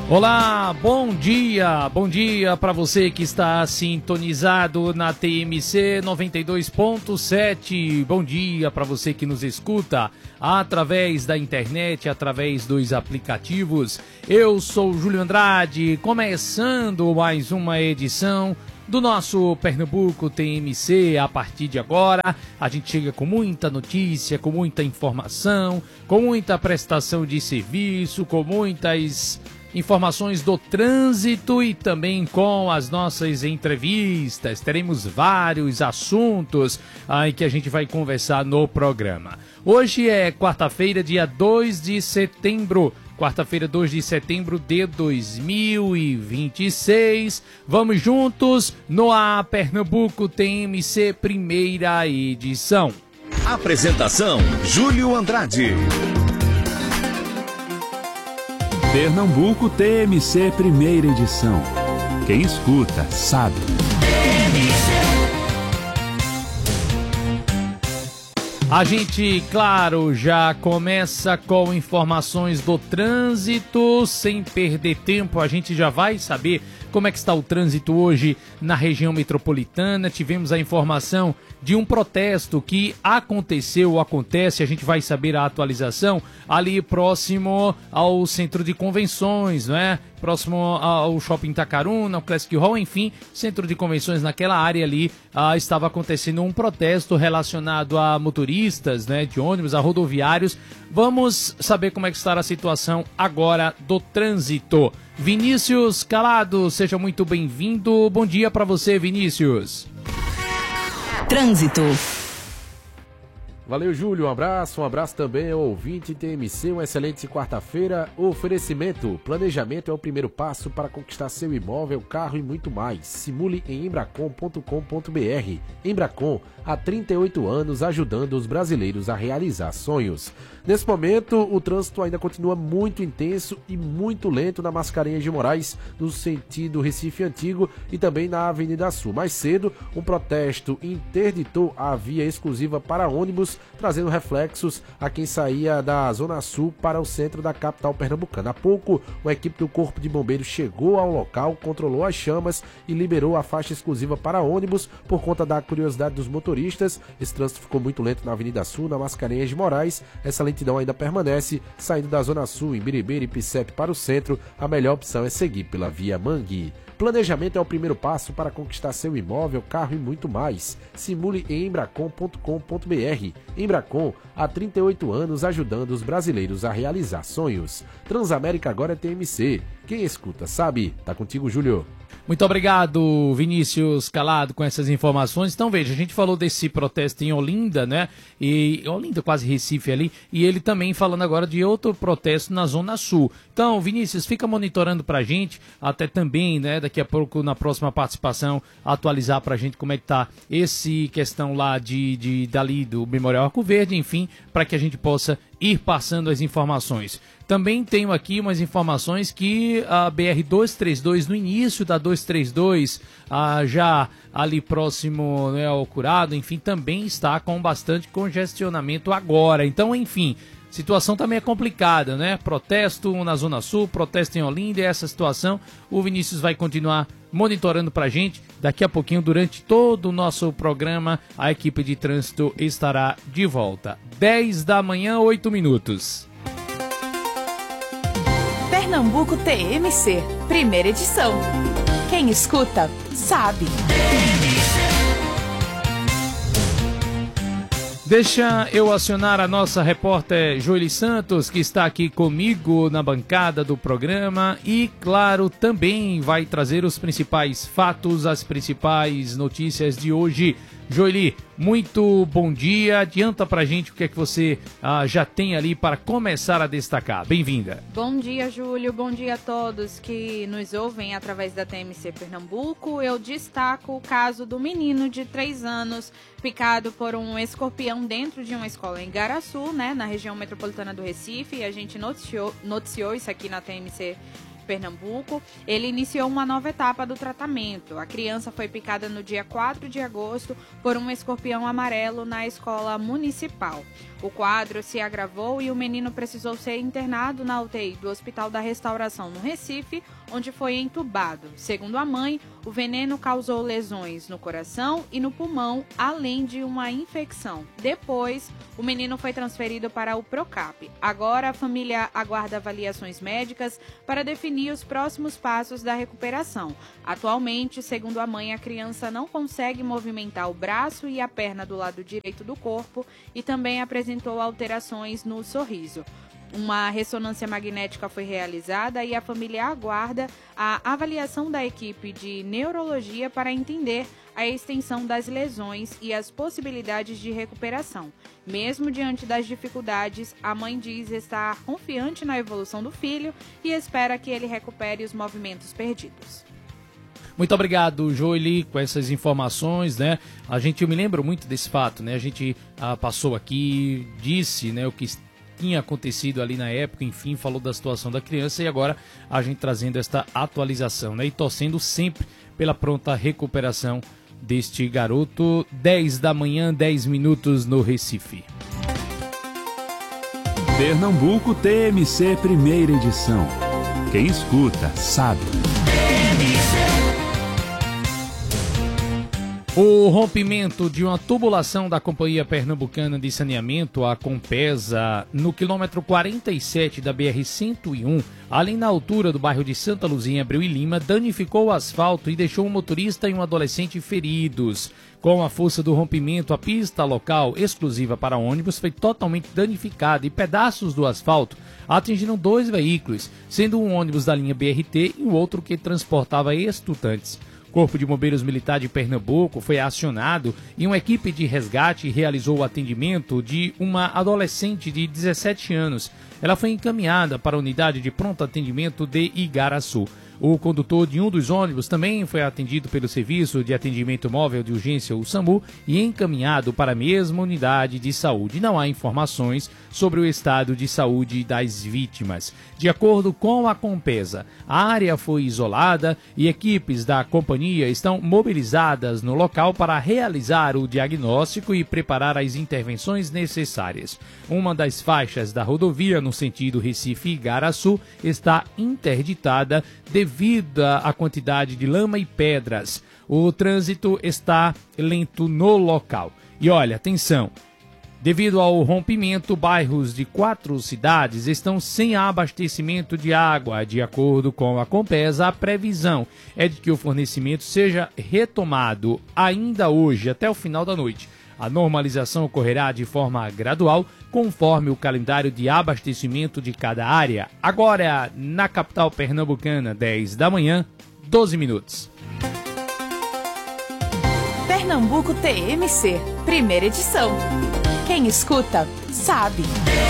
Olá, bom dia para você que está sintonizado na TMC 92.7, bom dia para você que nos escuta através da internet, através dos aplicativos. Eu sou Júlio Andrade, começando mais uma edição do nosso Pernambuco TMC. A partir de agora, a gente chega com muita notícia, com muita informação, com muita prestação de serviço, com muitas informações do trânsito e também com as nossas entrevistas. Teremos vários assuntos aí que a gente vai conversar no programa. Hoje é quarta-feira, dia 2 de setembro. Quarta-feira, 2 de setembro de 2026. Vamos juntos no A Pernambuco TMC, primeira edição. Apresentação: Júlio Andrade. Pernambuco TMC, primeira edição. Quem escuta, sabe. A gente, claro, já começa com informações do trânsito. Sem perder tempo, a gente já vai saber como é que está o trânsito hoje na região metropolitana. Tivemos a informação de um protesto que acontece, a gente vai saber a atualização, ali próximo ao centro de convenções, não é? Próximo ao Shopping Itacaruna, ao Classic Hall, enfim, centro de convenções, naquela área ali, estava acontecendo um protesto relacionado a motoristas, né, de ônibus, a rodoviários. Vamos saber como é que está a situação agora do trânsito. Vinícius Calado, seja muito bem-vindo. Bom dia para você, Vinícius. Trânsito. Valeu, Júlio, um abraço também ao ouvinte TMC, uma excelente quarta-feira. Oferecimento: planejamento é o primeiro passo para conquistar seu imóvel, carro e muito mais. Simule em embracon.com.br. Embracon, há 38 anos ajudando os brasileiros a realizar sonhos. Nesse momento, o trânsito ainda continua muito intenso e muito lento na Mascarenhas de Moraes, no sentido Recife Antigo, e também na Avenida Sul. Mais cedo, um protesto interditou a via exclusiva para ônibus, trazendo reflexos a quem saía da Zona Sul para o centro da capital pernambucana. Há pouco, uma equipe do Corpo de Bombeiros chegou ao local, controlou as chamas e liberou a faixa exclusiva para ônibus por conta da curiosidade dos motoristas. Esse trânsito ficou muito lento na Avenida Sul, na Mascarenhas de Moraes. Essa lentidão ainda permanece. Saindo da Zona Sul, em Biribeira e Picep para o centro, a melhor opção é seguir pela Via Mangui. Planejamento é o primeiro passo para conquistar seu imóvel, carro e muito mais. Simule em embracon.com.br. Embracon, há 38 anos ajudando os brasileiros a realizar sonhos. Transamérica agora é TMC. Quem escuta sabe. Tá contigo, Júlio. Muito obrigado, Vinícius Calado, com essas informações. Então, veja, a gente falou desse protesto em Olinda, né? E Olinda, quase Recife ali. E ele também falando agora de outro protesto na Zona Sul. Então, Vinícius, fica monitorando pra gente, até também, né? Daqui a pouco, na próxima participação, atualizar pra gente como é que tá esse questão lá dali do Memorial Arco Verde, enfim, para que a gente possa ir passando as informações. Também tenho aqui umas informações que a BR-232, no início da 232, já ali próximo, né, ao Curado, enfim, também está com bastante congestionamento agora. Então, enfim, situação também é complicada, né? Protesto na Zona Sul, protesto em Olinda, e essa situação o Vinícius vai continuar monitorando pra gente. Daqui a pouquinho, durante todo o nosso programa, a equipe de trânsito estará de volta. 10 da manhã, 8 minutos. Pernambuco TMC, primeira edição. Quem escuta, sabe. Deixa eu acionar a nossa repórter Joeli Santos, que está aqui comigo na bancada do programa e, claro, também vai trazer os principais fatos, as principais notícias de hoje. Joeli, muito bom dia. Adianta pra gente o que é que você já tem ali para começar a destacar. Bem-vinda. Bom dia, Júlio. Bom dia a todos que nos ouvem através da TMC Pernambuco. Eu destaco o caso do menino de 3 anos picado por um escorpião dentro de uma escola em Igaraçu, né, na região metropolitana do Recife. A gente noticiou isso aqui na TMC Pernambuco, ele iniciou uma nova etapa do tratamento. A criança foi picada no dia 4 de agosto por um escorpião amarelo na escola municipal. O quadro se agravou e o menino precisou ser internado na UTI do Hospital da Restauração, no Recife, onde foi entubado. Segundo a mãe, o veneno causou lesões no coração e no pulmão, além de uma infecção. Depois, o menino foi transferido para o Procap. Agora, a família aguarda avaliações médicas para definir os próximos passos da recuperação. Atualmente, segundo a mãe, a criança não consegue movimentar o braço e a perna do lado direito do corpo e também apresentou alterações no sorriso. Uma ressonância magnética foi realizada e a família aguarda a avaliação da equipe de neurologia para entender a extensão das lesões e as possibilidades de recuperação. Mesmo diante das dificuldades, a mãe diz estar confiante na evolução do filho e espera que ele recupere os movimentos perdidos. Muito obrigado, Joeli, com essas informações, né? Eu me lembro muito desse fato, né? A gente passou aqui, disse, né, o que tinha acontecido ali na época, enfim, falou da situação da criança e agora a gente trazendo esta atualização, né? E torcendo sempre pela pronta recuperação deste garoto. 10 da manhã, 10 minutos no Recife. Pernambuco TMC primeira edição. Quem escuta, sabe. O rompimento de uma tubulação da Companhia Pernambucana de Saneamento, a Compesa, no quilômetro 47 da BR-101, ali na altura do bairro de Santa Luzia, Abreu e Lima, danificou o asfalto e deixou um motorista e um adolescente feridos. Com a força do rompimento, a pista local exclusiva para ônibus foi totalmente danificada e pedaços do asfalto atingiram 2 veículos, sendo um ônibus da linha BRT e o outro que transportava estudantes. O Corpo de Bombeiros Militar de Pernambuco foi acionado e uma equipe de resgate realizou o atendimento de uma adolescente de 17 anos. Ela foi encaminhada para a unidade de pronto atendimento de Igaraçu. O condutor de um dos ônibus também foi atendido pelo Serviço de Atendimento Móvel de Urgência, o SAMU, e encaminhado para a mesma unidade de saúde. Não há informações sobre o estado de saúde das vítimas. De acordo com a Compesa, a área foi isolada e equipes da companhia estão mobilizadas no local para realizar o diagnóstico e preparar as intervenções necessárias. Uma das faixas da rodovia no sentido Recife-Igaraçu está interditada devido à quantidade de lama e pedras. O trânsito está lento no local. E olha, atenção, devido ao rompimento, bairros de 4 cidades estão sem abastecimento de água. De acordo com a Compesa, a previsão é de que o fornecimento seja retomado ainda hoje, até o final da noite. A normalização ocorrerá de forma gradual, conforme o calendário de abastecimento de cada área. Agora, na capital pernambucana, 10 da manhã, 12 minutos. Pernambuco TMC, primeira edição. Quem escuta, sabe.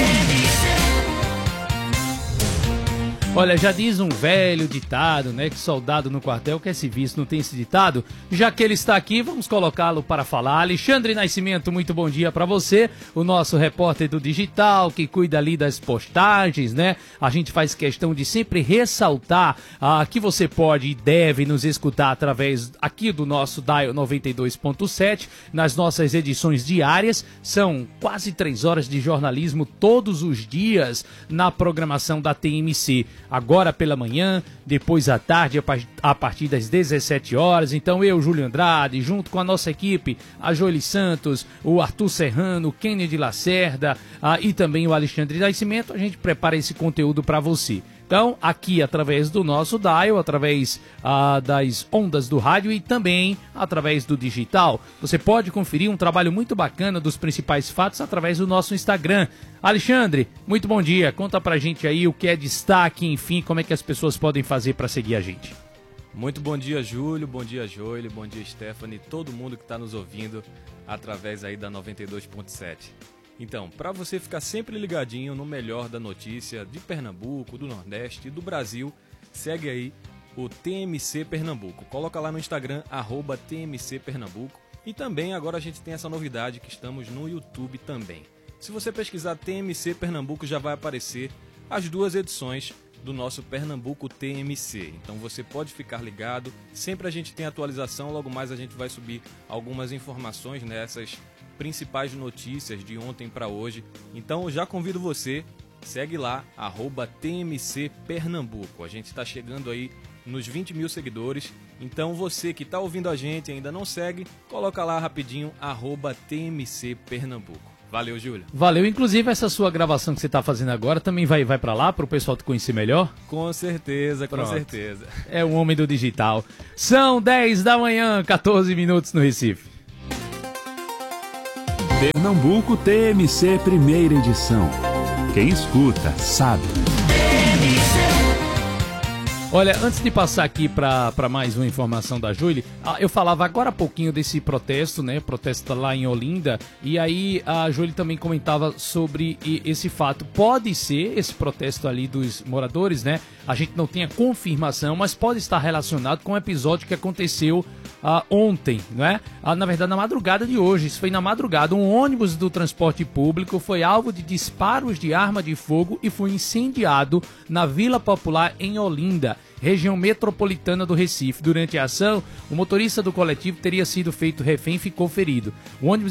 Olha, já diz um velho ditado, né, que soldado no quartel quer se visto, não tem esse ditado? Já que ele está aqui, vamos colocá-lo para falar. Alexandre Nascimento, muito bom dia para você, o nosso repórter do digital, que cuida ali das postagens, né? A gente faz questão de sempre ressaltar que você pode e deve nos escutar através aqui do nosso Dial 92.7, nas nossas edições diárias. São quase 3 horas de jornalismo todos os dias na programação da TMC. Agora pela manhã, depois à tarde, a partir das 17 horas. Então eu, Júlio Andrade, junto com a nossa equipe, a Joeli Santos, o Arthur Serrano, o Kennedy Lacerda e também o Alexandre Nascimento, a gente prepara esse conteúdo para você. Então, aqui através do nosso dial, através das ondas do rádio e também através do digital. Você pode conferir um trabalho muito bacana dos principais fatos através do nosso Instagram. Alexandre, muito bom dia. Conta pra gente aí o que é destaque, enfim, como é que as pessoas podem fazer para seguir a gente. Muito bom dia, Júlio, bom dia, Joeli, bom dia, Stephanie, todo mundo que está nos ouvindo através aí da 92.7. Então, para você ficar sempre ligadinho no melhor da notícia de Pernambuco, do Nordeste e do Brasil, segue aí o TMC Pernambuco. Coloca lá no Instagram, @TMC Pernambuco. E também agora a gente tem essa novidade que estamos no YouTube também. Se você pesquisar TMC Pernambuco, já vai aparecer as 2 edições do nosso Pernambuco TMC. Então você pode ficar ligado, sempre a gente tem atualização, logo mais a gente vai subir algumas informações nessas principais notícias de ontem para hoje. Então já convido você, segue lá, @TMC Pernambuco. A gente está chegando aí nos 20 mil seguidores. Então você que está ouvindo a gente e ainda não segue, coloca lá rapidinho, @TMC Pernambuco. Valeu, Júlio. Valeu. Inclusive, essa sua gravação que você está fazendo agora também vai para lá, para o pessoal te conhecer melhor? Com certeza, Pronto. com certeza. É o homem do digital. São 10 da manhã, 14 minutos no Recife. Pernambuco TMC, primeira edição. Quem escuta, sabe. Olha, antes de passar aqui para mais uma informação da Júlia, eu falava agora há pouquinho desse protesto, né? Protesto lá em Olinda, e aí a Júlia também comentava sobre esse fato. Pode ser esse protesto ali dos moradores, né? A gente não tem a confirmação, mas pode estar relacionado com o episódio que aconteceu ontem, né? Na verdade, na madrugada de hoje, isso foi na madrugada, um ônibus do transporte público foi alvo de disparos de arma de fogo e foi incendiado na Vila Popular em Olinda, região metropolitana do Recife. Durante a ação, o motorista do coletivo teria sido feito refém e ficou ferido. O ônibus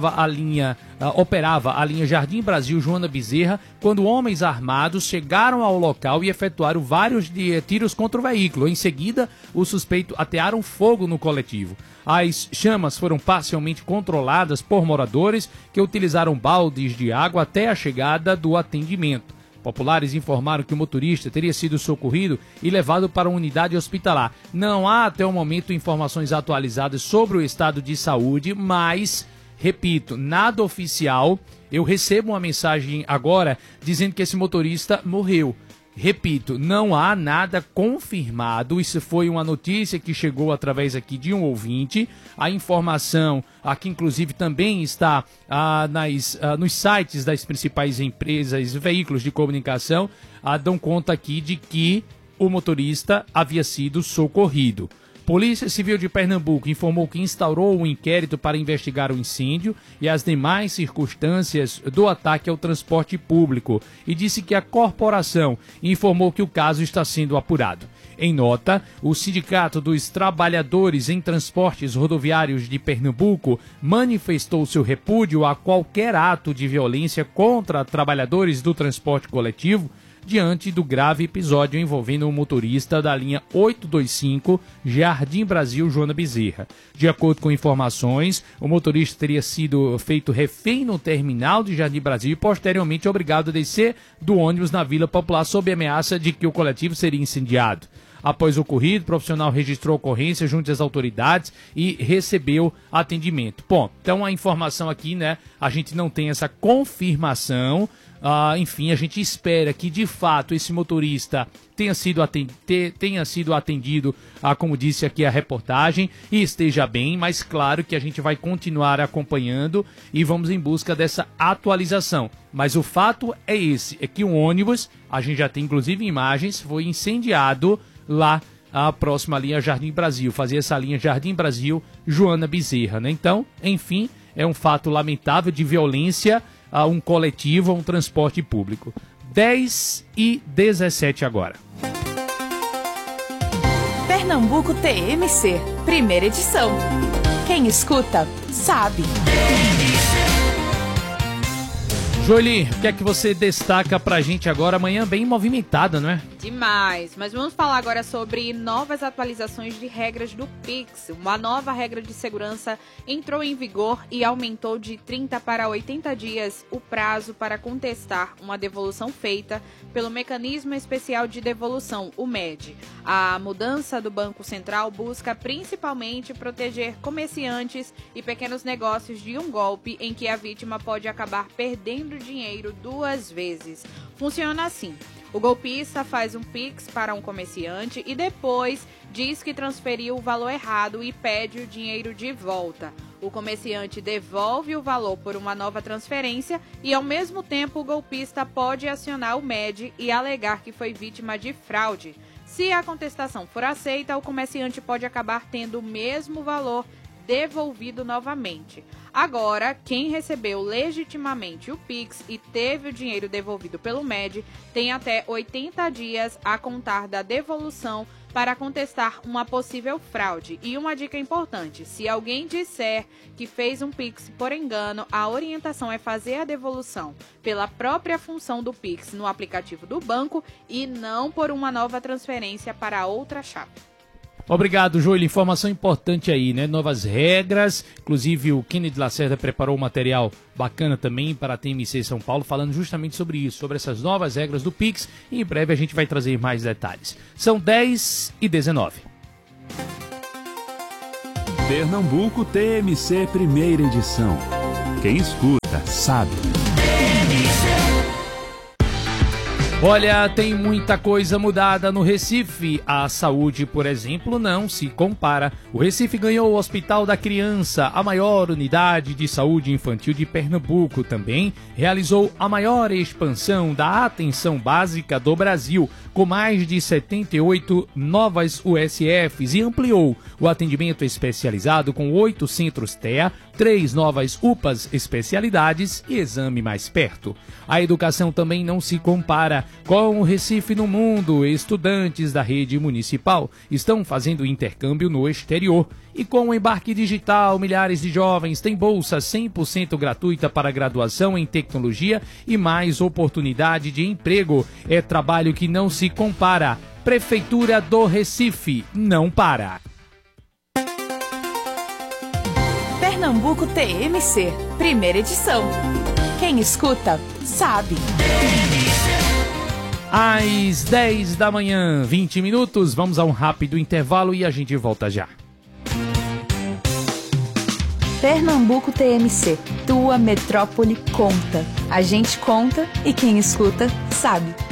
operava a linha Jardim Brasil Joana Bezerra, quando homens armados chegaram ao local e efetuaram vários tiros contra o veículo. Em seguida, os suspeitos atearam fogo no coletivo. As chamas foram parcialmente controladas por moradores que utilizaram baldes de água até a chegada do atendimento. Populares informaram que o motorista teria sido socorrido e levado para uma unidade hospitalar. Não há até o momento informações atualizadas sobre o estado de saúde, mas, repito, nada oficial. Eu recebo uma mensagem agora dizendo que esse motorista morreu. Repito, não há nada confirmado, isso foi uma notícia que chegou através aqui de um ouvinte. A informação aqui inclusive também está nos sites das principais empresas e veículos de comunicação, dão conta aqui de que o motorista havia sido socorrido. Polícia Civil de Pernambuco informou que instaurou um inquérito para investigar o incêndio e as demais circunstâncias do ataque ao transporte público e disse que a corporação informou que o caso está sendo apurado. Em nota, o Sindicato dos Trabalhadores em Transportes Rodoviários de Pernambuco manifestou seu repúdio a qualquer ato de violência contra trabalhadores do transporte coletivo diante do grave episódio envolvendo o motorista da linha 825 Jardim Brasil Joana Bezerra. De acordo com informações, o motorista teria sido feito refém no terminal de Jardim Brasil e posteriormente obrigado a descer do ônibus na Vila Popular sob ameaça de que o coletivo seria incendiado. Após o ocorrido, o profissional registrou a ocorrência junto às autoridades e recebeu atendimento. Bom, então a informação aqui, né, a gente não tem essa confirmação. Enfim, a gente espera que de fato esse motorista tenha sido atendido, como disse aqui a reportagem, e esteja bem, mas claro que a gente vai continuar acompanhando e vamos em busca dessa atualização. Mas o fato é esse, é que o ônibus, a gente já tem inclusive imagens, foi incendiado lá a próxima linha Jardim Brasil, fazia essa linha Jardim Brasil Joana Bezerra, né? Então, enfim, é um fato lamentável de violência a um coletivo, a um transporte público. 10h17 agora. Pernambuco TMC, primeira edição. Quem escuta, sabe. Joeli, o que é que você destaca pra gente agora? Amanhã bem movimentada, não é? Demais, mas vamos falar agora sobre novas atualizações de regras do Pix. Uma nova regra de segurança entrou em vigor e aumentou de 30 para 80 dias o prazo para contestar uma devolução feita pelo Mecanismo Especial de Devolução, o MED. A mudança do Banco Central busca principalmente proteger comerciantes e pequenos negócios de um golpe em que a vítima pode acabar perdendo dinheiro duas vezes. Funciona assim: o golpista faz um Pix para um comerciante e depois diz que transferiu o valor errado e pede o dinheiro de volta. O comerciante devolve o valor por uma nova transferência e, ao mesmo tempo, o golpista pode acionar o MED e alegar que foi vítima de fraude. Se a contestação for aceita, o comerciante pode acabar tendo o mesmo valor devolvido novamente. Agora, quem recebeu legitimamente o Pix e teve o dinheiro devolvido pelo MED tem até 80 dias a contar da devolução para contestar uma possível fraude. E uma dica importante, se alguém disser que fez um Pix por engano, a orientação é fazer a devolução pela própria função do Pix no aplicativo do banco e não por uma nova transferência para outra chave. Obrigado, Júlio. Informação importante aí, né? Novas regras. Inclusive, o Kennedy Lacerda preparou um material bacana também para a TMC São Paulo, falando justamente sobre isso, sobre essas novas regras do Pix. E em breve a gente vai trazer mais detalhes. São 10h19. Pernambuco TMC, primeira edição. Quem escuta, sabe. Olha, tem muita coisa mudada no Recife. A saúde, por exemplo, não se compara. O Recife ganhou o Hospital da Criança, a maior unidade de saúde infantil de Pernambuco. Também realizou a maior expansão da atenção básica do Brasil, com mais de 78 novas USFs, e ampliou o atendimento especializado com 8 centros TEA, 3 novas UPAs especialidades e exame mais perto. A educação também não se compara com o Recife no mundo. Estudantes da rede municipal estão fazendo intercâmbio no exterior. E com o embarque digital, milhares de jovens têm bolsa 100% gratuita para graduação em tecnologia e mais oportunidade de emprego. É trabalho que não se compara. Prefeitura do Recife não para. Pernambuco TMC, primeira edição. Quem escuta, sabe. Às 10 da manhã, 20 minutos, vamos a um rápido intervalo e a gente volta já. Pernambuco TMC, tua metrópole conta. A gente conta e quem escuta, sabe.